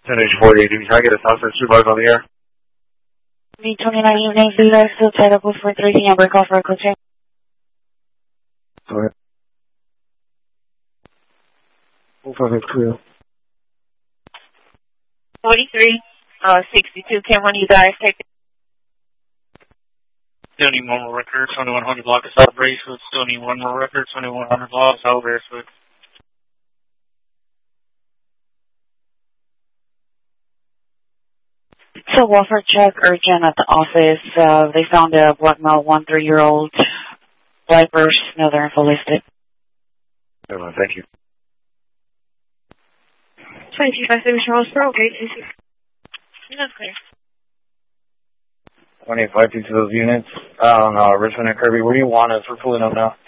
10-48, can I get a Southwest supervisor on the air? B29 evening, Zulu, still tied up with 430 Amber, call for a code check. Go ahead. 45 clear. 43, 62, can one of you guys take it? Still need one more record, 2100 block of South Bracewood. Still need one more record, 2100 block of South Bracewood. So welfare check urgent at the office. They found a black male 1-3-year-old diapers. No, they're info listed. Thank you. 2257 Charles Pearl, okay. That's clear. 2852 to those units. I don't know, Richmond and Kirby, where do you want us? We're pulling up now.